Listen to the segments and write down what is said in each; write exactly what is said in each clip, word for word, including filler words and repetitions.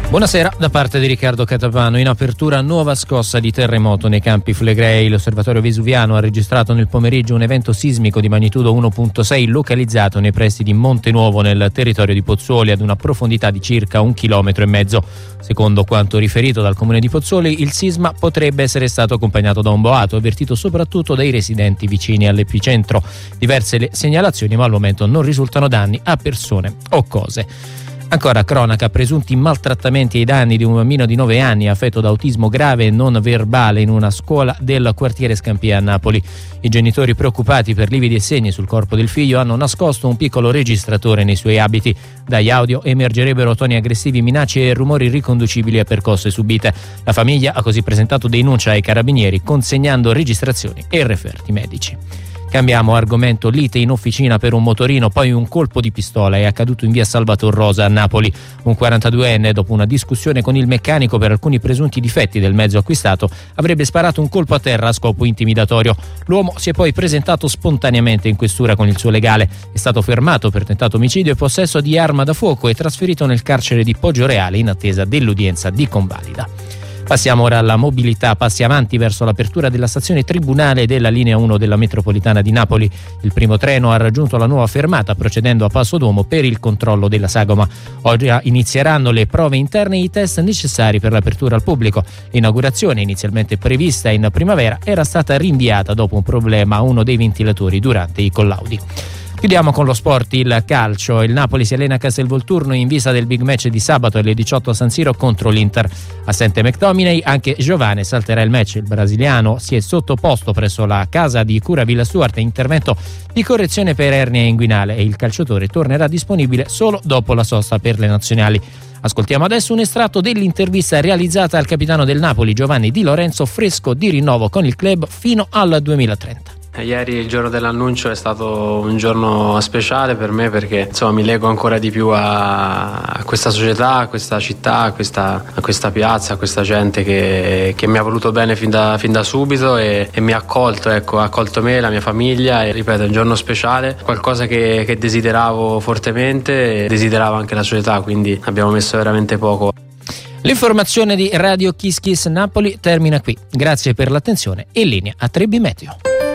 Buonasera da parte di Riccardo Catapano. In apertura nuova scossa di terremoto nei Campi Flegrei. L'osservatorio vesuviano ha registrato nel pomeriggio un evento sismico di magnitudo uno virgola sei localizzato nei pressi di Monte Nuovo nel territorio di Pozzuoli ad una profondità di circa un chilometro e mezzo. Secondo quanto riferito dal comune di Pozzuoli, il sisma potrebbe essere stato accompagnato da un boato avvertito soprattutto dai residenti vicini all'epicentro. Diverse le segnalazioni, ma al momento non risultano danni a persone o cose. Ancora cronaca, presunti maltrattamenti ai danni di un bambino di nove anni affetto da autismo grave e non verbale in una scuola del quartiere Scampia a Napoli. I genitori, preoccupati per lividi e segni sul corpo del figlio, hanno nascosto un piccolo registratore nei suoi abiti. Dagli audio emergerebbero toni aggressivi, minacce e rumori riconducibili a percosse subite. La famiglia ha così presentato denuncia ai carabinieri, consegnando registrazioni e referti medici. Cambiamo argomento, lite in officina per un motorino, poi un colpo di pistola è accaduto in via Salvator Rosa a Napoli. Un quarantaduenne, dopo una discussione con il meccanico per alcuni presunti difetti del mezzo acquistato, avrebbe sparato un colpo a terra a scopo intimidatorio. L'uomo si è poi presentato spontaneamente in questura con il suo legale. È stato fermato per tentato omicidio e possesso di arma da fuoco e trasferito nel carcere di Poggioreale in attesa dell'udienza di convalida. Passiamo ora alla mobilità, passi avanti verso l'apertura della stazione Tribunale della linea uno della metropolitana di Napoli. Il primo treno ha raggiunto la nuova fermata procedendo a passo d'uomo per il controllo della sagoma. Oggi inizieranno le prove interne e i test necessari per l'apertura al pubblico. L'inaugurazione, inizialmente prevista in primavera, era stata rinviata dopo un problema a uno dei ventilatori durante i collaudi. Chiudiamo con lo sport, il calcio. Il Napoli si allena a Castelvolturno in vista del big match di sabato alle diciotto a San Siro contro l'Inter. Assente McTominay, anche Giovane salterà il match. Il brasiliano si è sottoposto presso la casa di cura Villa Stuart a intervento di correzione per ernia inguinale e il calciatore tornerà disponibile solo dopo la sosta per le nazionali. Ascoltiamo adesso un estratto dell'intervista realizzata al capitano del Napoli Giovanni Di Lorenzo, fresco di rinnovo con il club fino al duemilatrenta. Ieri, il giorno dell'annuncio, è stato un giorno speciale per me perché insomma mi lego ancora di più a, a questa società, a questa città, a questa, a questa piazza, a questa gente che, che mi ha voluto bene fin da, fin da subito e, e mi ha accolto, ecco, ha accolto me, la mia famiglia e ripeto, è un giorno speciale, qualcosa che, che desideravo fortemente e desiderava anche la società, quindi abbiamo messo veramente poco. L'informazione di Radio Kiss Kiss Napoli termina qui. Grazie per l'attenzione e in linea a Trebbi Meteo.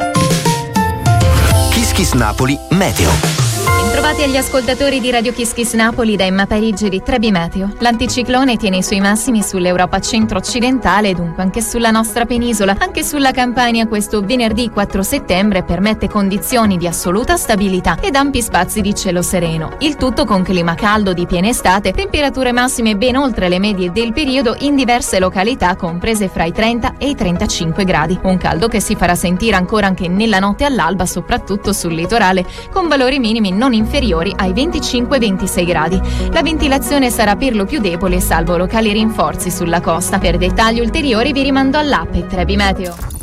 Kiss Kiss Napoli Meteo. Bentrovati agli ascoltatori di Radio Kiss Kiss Napoli da Emma Parigi di Trebbi Meteo. L'anticiclone tiene i suoi massimi sull'Europa centro-occidentale e dunque anche sulla nostra penisola. Anche sulla Campania questo venerdì quattro settembre permette condizioni di assoluta stabilità ed ampi spazi di cielo sereno. Il tutto con clima caldo di piena estate, temperature massime ben oltre le medie del periodo in diverse località comprese fra i trenta e i trentacinque gradi. Un caldo che si farà sentire ancora anche nella notte all'alba, soprattutto sul litorale, con valori minimi non inferiori ai venticinque ventisei gradi. La ventilazione sarà per lo più debole, salvo locali rinforzi sulla costa. Per dettagli ulteriori vi rimando all'app Trebbi Meteo.